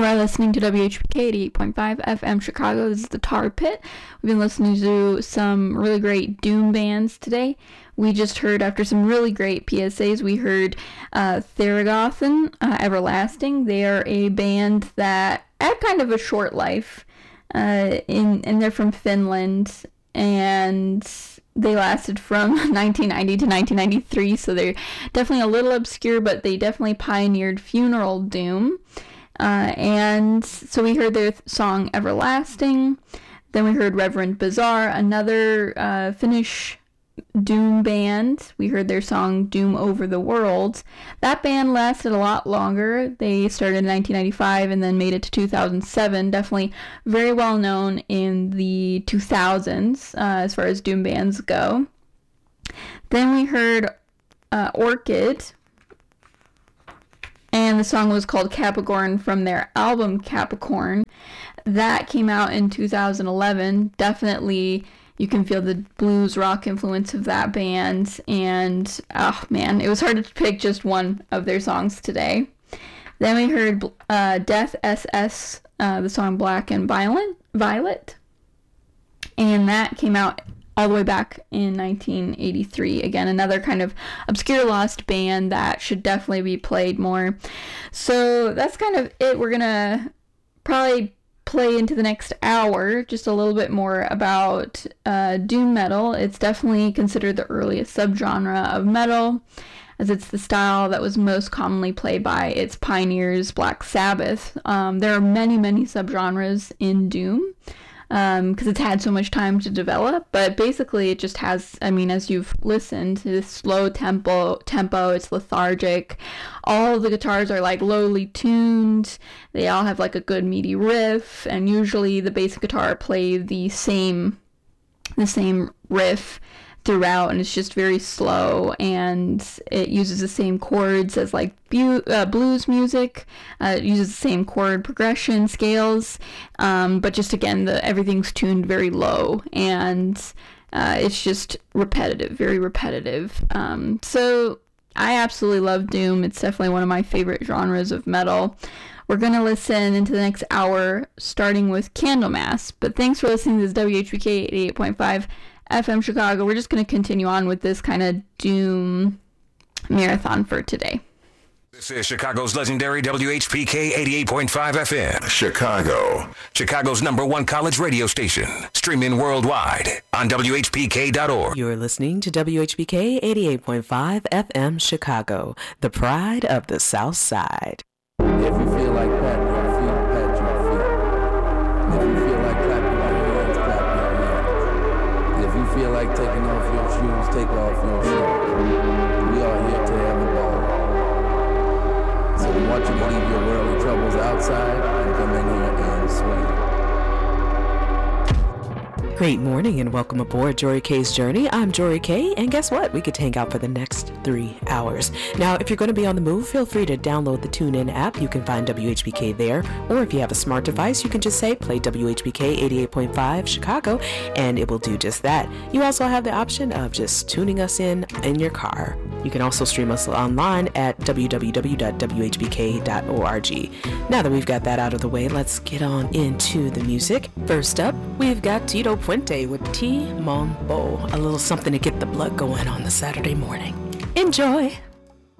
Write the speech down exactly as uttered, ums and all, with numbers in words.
You are listening to W H P K eighty-eight point five F M Chicago. This is the Tar Pit. We've been listening to some really great doom bands today. We just heard, after some really great P S As, we heard uh, Theragothan, uh, Everlasting. They are a band that had kind of a short life, uh, in, and they're from Finland, and they lasted from nineteen ninety to nineteen ninety-three, so they're definitely a little obscure, but they definitely pioneered funeral doom. Uh, and so we heard their th- song Everlasting. Then we heard Reverend Bazaar, another uh, Finnish doom band. We heard their song Doom Over the World. That band lasted a lot longer. They started in nineteen ninety-five and then made it to two thousand seven. Definitely very well known in the two thousands uh, as far as doom bands go. Then we heard uh, Orchid, and the song was called Capricorn from their album Capricorn. That came out in two thousand eleven. Definitely, you can feel the blues rock influence of that band. And, oh man, it was hard to pick just one of their songs today. Then we heard uh, Death S S, uh, the song Black and Violet. Violet. And that came out all the way back in nineteen eighty-three. Again, another kind of obscure lost band that should definitely be played more. So that's kind of it. We're gonna probably play into the next hour just a little bit more about uh, doom metal. It's definitely considered the earliest subgenre of metal, as it's the style that was most commonly played by its pioneers, Black Sabbath. Um, there are many, many subgenres in doom, Um, because it's had so much time to develop, but basically it just has, I mean, as you've listened to this slow tempo, tempo, it's lethargic. All of the guitars are like lowly tuned. They all have like a good meaty riff, and usually the bass guitar play the same, the same riff throughout, and it's just very slow, and it uses the same chords as like bu- uh, blues music. Uh, it uses the same chord progression scales, um, but just again, the everything's tuned very low, and uh, it's just repetitive, very repetitive. Um, so I absolutely love doom. It's definitely one of my favorite genres of metal. We're going to listen into the next hour, starting with Candlemass. But thanks for listening to this W H P K eighty-eight point five F M Chicago. We're just going to continue on with this kind of doom marathon for today. This is Chicago's legendary W H P K eighty-eight point five F M. Chicago. Chicago's number one college radio station. Streaming worldwide on W H P K dot org. You're listening to W H P K eighty-eight point five F M Chicago, the pride of the South Side. If you feel like patting your feet, pat your feet. If you feel like clapping your hands, clap your hands. If you feel like taking off your shoes, take off your shoes. We are here to have a ball. So we want you to leave your worldly troubles outside and come in here and swing. Great morning and welcome aboard Jory K's Journey. I'm Jory K, and guess what? We could hang out for the next three hours. Now, if you're going to be on the move, feel free to download the TuneIn app. You can find W H P K there, or if you have a smart device, you can just say play W H P K eighty-eight point five Chicago, and it will do just that. You also have the option of just tuning us in in your car. You can also stream us online at w w w dot w h p k dot org. Now that we've got that out of the way, let's get on into the music. First up, we've got Tito Puente with T Mon Bo, a little something to get the blood going on the Saturday morning. Enjoy!